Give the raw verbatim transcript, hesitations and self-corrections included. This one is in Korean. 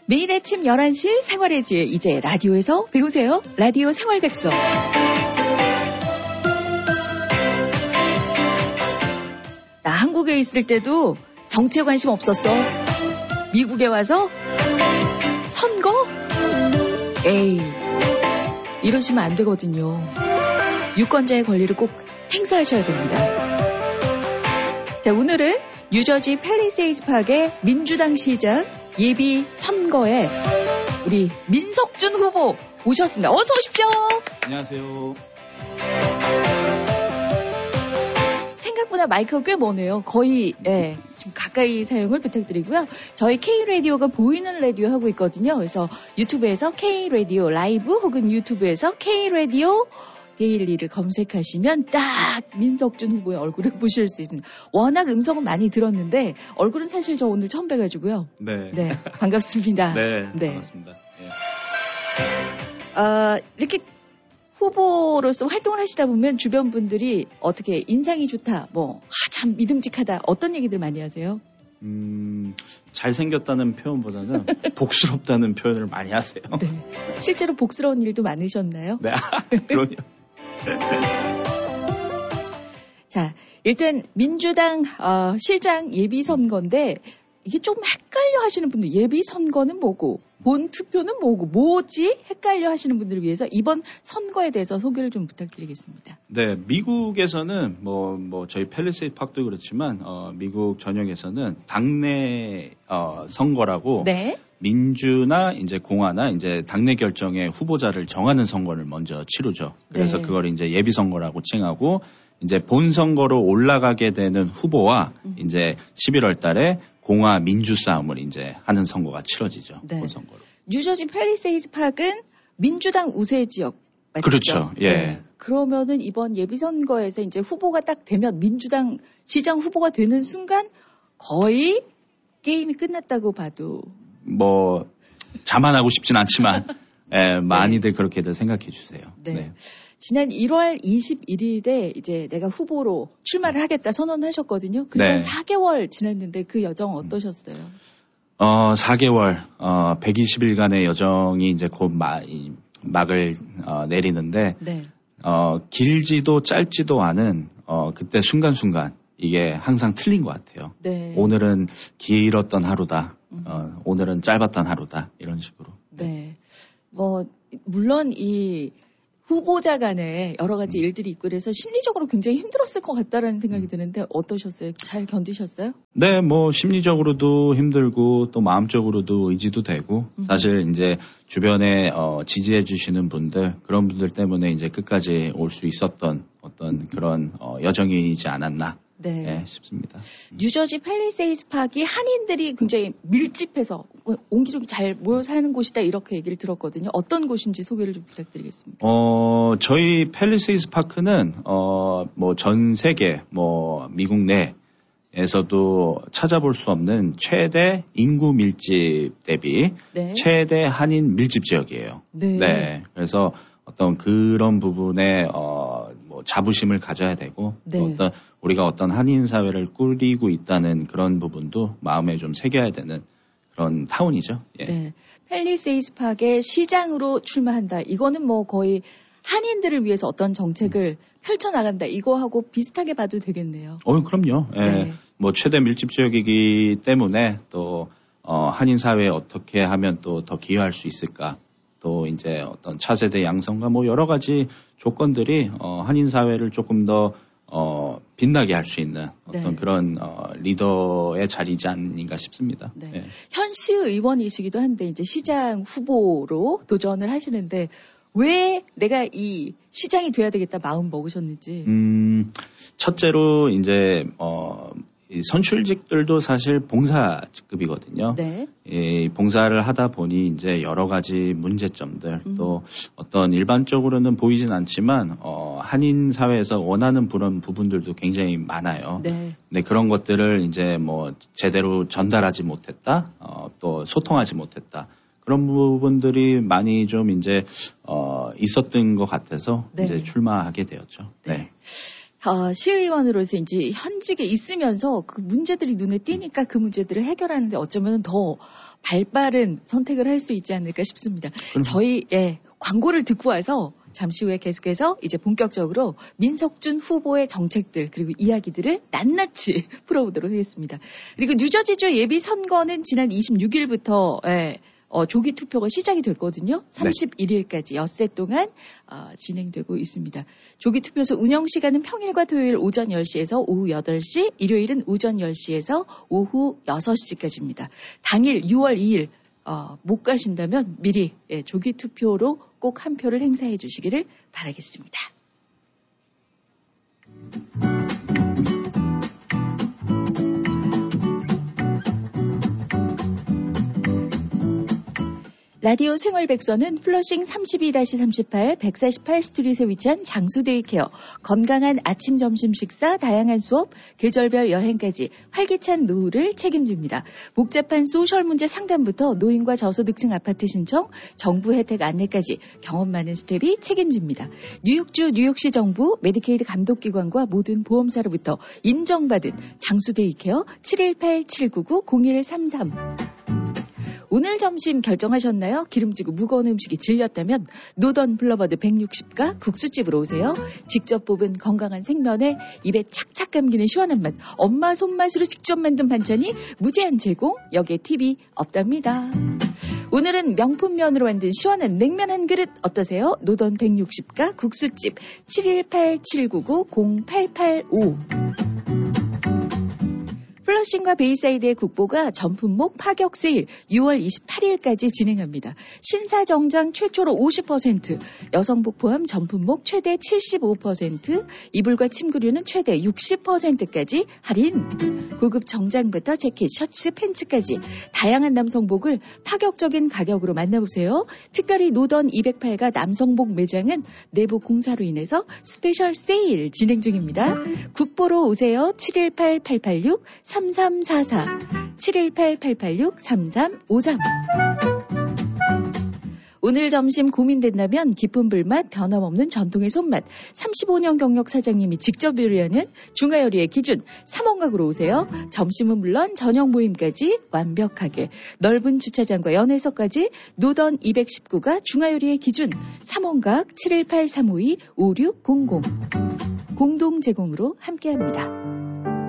매일 아침 열한 시 생활의 지혜, 이제 라디오에서 배우세요. 라디오 생활백서. 나 한국에 있을 때도 정치에 관심 없었어. 미국에 와서 선거? 에이, 이러시면 안 되거든요. 유권자의 권리를 꼭 행사하셔야 됩니다. 자, 오늘은 뉴저지 팰리세이드 파크의 민주당 시장 예비 선거에 우리 민석준 후보 오셨습니다. 어서 오십시오. 안녕하세요. 생각보다 마이크가 꽤 머네요. 거의 예, 좀 가까이 사용을 부탁드리고요. 저희 K-라디오가 보이는 라디오 하고 있거든요. 그래서 유튜브에서 K-라디오 라이브 혹은 유튜브에서 K-라디오 데일리를 검색하시면 딱 민석준 후보의 얼굴을 보실 수 있습니다. 워낙 음성은 많이 들었는데 얼굴은 사실 저 오늘 처음 뵈가지고요. 네. 네, 반갑습니다. 네, 네. 반갑습니다. 네. 아, 이렇게 후보로서 활동을 하시다 보면 주변 분들이 어떻게 인상이 좋다, 뭐, 아, 참 믿음직하다, 어떤 얘기들 많이 하세요? 음, 잘생겼다는 표현보다는 복스럽다는 표현을 많이 하세요. 네. 실제로 복스러운 일도 많으셨나요? 네, 그럼요. 자, 일단 민주당 어, 시장 예비선거인데 이게 조금 헷갈려 하시는 분들, 예비선거는 뭐고 본 투표는 뭐고 뭐지? 헷갈려 하시는 분들을 위해서 이번 선거에 대해서 소개를 좀 부탁드리겠습니다. 네, 미국에서는 뭐, 뭐 저희 팰리세이드 파크도 그렇지만 어, 미국 전역에서는 당내 어, 선거라고 네. 민주나 이제 공화나 이제 당내 결정의 후보자를 정하는 선거를 먼저 치르죠. 그래서 네. 그걸 이제 예비 선거라고 칭하고 이제 본 선거로 올라가게 되는 후보와 음. 이제 십일월 달에 공화 민주 싸움을 이제 하는 선거가 치러지죠. 네. 본 선거로. 뉴저지 팰리세이드 파크는 민주당 우세 지역 맞죠? 그렇죠. 예. 네. 그러면은 이번 예비 선거에서 이제 후보가 딱 되면 민주당 시장 후보가 되는 순간 거의 게임이 끝났다고 봐도 뭐 자만하고 싶진 않지만 예, 많이들 네. 그렇게들 생각해 주세요. 네. 네. 지난 일월 이십일일에 이제 내가 후보로 출마를 하겠다 선언하셨거든요. 그러니까 네. 사 개월 지났는데 그 여정 어떠셨어요? 어, 사 개월, 어, 백이십 일간의 여정이 이제 곧 마, 막을 어, 내리는데 네. 어, 길지도 짧지도 않은 어, 그때 순간순간 이게 항상 틀린 것 같아요. 네. 오늘은 길었던 하루다. 어, 오늘은 짧았던 하루다. 이런 식으로. 네. 뭐 물론 이 후보자 간에 여러 가지 음. 일들이 있고 그래서 심리적으로 굉장히 힘들었을 것 같다라는 생각이 음. 드는데 어떠셨어요? 잘 견디셨어요? 네, 뭐 심리적으로도 힘들고 또 마음적으로도 의지도 되고 음. 사실 이제 주변에 어, 지지해 주시는 분들 그런 분들 때문에 이제 끝까지 올 수 있었던 어떤 그런 어, 여정이지 않았나. 네. 네, 싶습니다. 뉴저지 팰리세이드 파크이 한인들이 굉장히 밀집해서 옹기종기 잘 모여 사는 곳이다 이렇게 얘기를 들었거든요. 어떤 곳인지 소개를 좀 부탁드리겠습니다. 어, 저희 팰리세이드 파크는 어, 뭐 전 세계 뭐 미국 내에서도 찾아볼 수 없는 최대 인구 밀집 대비 네. 최대 한인 밀집 지역이에요. 네. 네. 그래서 어떤 그런 부분에 어, 뭐 자부심을 가져야 되고 네. 또 어떤 우리가 어떤 한인 사회를 꾸리고 있다는 그런 부분도 마음에 좀 새겨야 되는 그런 타운이죠. 예. 네. 팰리세이드 파크의 시장으로 출마한다. 이거는 뭐 거의 한인들을 위해서 어떤 정책을 음. 펼쳐나간다. 이거하고 비슷하게 봐도 되겠네요. 어, 그럼요. 예. 네. 뭐 최대 밀집 지역이기 때문에 또 어, 한인 사회에 어떻게 하면 또 더 기여할 수 있을까. 또 이제 어떤 차세대 양성과 뭐 여러 가지 조건들이 어, 한인 사회를 조금 더 어, 빛나게 할 수 있는 어떤 네. 그런 어, 리더의 자리지 아닌가 싶습니다. 네. 네. 현 시의원이시기도 한데 이제 시장 후보로 도전을 하시는데 왜 내가 이 시장이 돼야 되겠다 마음 먹으셨는지. 음, 첫째로 이제 어, 이 선출직들도 사실 봉사급이거든요. 네. 이 봉사를 하다 보니 이제 여러 가지 문제점들 음. 또 어떤 일반적으로는 보이진 않지만 어, 한인 사회에서 원하는 그런 부분들도 굉장히 많아요. 네. 네, 그런 것들을 이제 뭐 제대로 전달하지 못했다, 어, 또 소통하지 못했다. 그런 부분들이 많이 좀 이제 어, 있었던 것 같아서 네. 이제 출마하게 되었죠. 네. 네. 어, 시의원으로서 이제 현직에 있으면서 그 문제들이 눈에 띄니까 그 문제들을 해결하는데 어쩌면 더 발빠른 선택을 할 수 있지 않을까 싶습니다. 그럼... 저희 예, 광고를 듣고 와서 잠시 후에 계속해서 이제 본격적으로 민석준 후보의 정책들 그리고 이야기들을 낱낱이 풀어보도록 하겠습니다. 그리고 뉴저지주 예비 선거는 지난 이십육 일부터 예, 어, 조기 투표가 시작이 됐거든요. 삼십일 일까지 엿새 동안 어, 진행되고 있습니다. 조기 투표소 운영 시간은 평일과 토요일 오전 열 시에서 오후 여덟 시, 일요일은 오전 열 시에서 오후 여섯 시까지입니다. 당일 유월 이일 어, 못 가신다면 미리 예, 조기 투표로 꼭 한 표를 행사해 주시기를 바라겠습니다. 라디오 생활백서는 플러싱 삼십이 삼십팔 백사십팔 스트릿에 위치한 장수데이케어, 건강한 아침 점심 식사, 다양한 수업, 계절별 여행까지 활기찬 노후를 책임집니다. 복잡한 소셜 문제 상담부터 노인과 저소득층 아파트 신청, 정부 혜택 안내까지 경험 많은 스텝이 책임집니다. 뉴욕주 뉴욕시 정부 메디케이드 감독기관과 모든 보험사로부터 인정받은 장수데이케어 칠일팔 칠구구 공일삼삼. 오늘 점심 결정하셨나요? 기름지고 무거운 음식이 질렸다면 노던 블러버드 백육십가 국수집으로 오세요. 직접 뽑은 건강한 생면에 입에 착착 감기는 시원한 맛, 엄마 손맛으로 직접 만든 반찬이 무제한 제공, 여기에 팁이 없답니다. 오늘은 명품면으로 만든 시원한 냉면 한 그릇 어떠세요? 노던 백육십가 국수집 칠일팔 칠구구 공팔팔오. 플러싱과 베이사이드의 국보가 전품목 파격 세일 유월 이십팔일까지 진행합니다. 신사정장 최초로 오십 퍼센트, 여성복 포함 전품목 최대 칠십오 퍼센트, 이불과 침구류는 최대 육십 퍼센트까지 할인. 고급 정장부터 재킷, 셔츠, 팬츠까지 다양한 남성복을 파격적인 가격으로 만나보세요. 특별히 노던 이백팔가 남성복 매장은 내부 공사로 인해서 스페셜 세일 진행 중입니다. 국보로 오세요. 칠일팔 팔팔육 삼삼사사 칠일팔 팔팔육 삼삼오삼. 오늘 점심 고민된다면 깊은 불맛, 변함없는 전통의 손맛, 삼십오 년 경력 사장님이 직접 요리하는 중화요리의 기준 삼원각으로 오세요. 점심은 물론 저녁 모임까지 완벽하게 넓은 주차장과 연회서까지 노던 이백십구가 중화요리의 기준 삼원각 칠일팔 삼오이 오육공공 공동 제공으로 함께합니다.